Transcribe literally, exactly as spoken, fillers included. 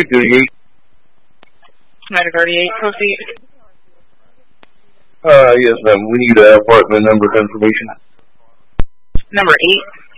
Medic thirty-eight. Medic thirty-eight, proceed. Uh, yes, ma'am. We need uh, apartment number information. Number eight.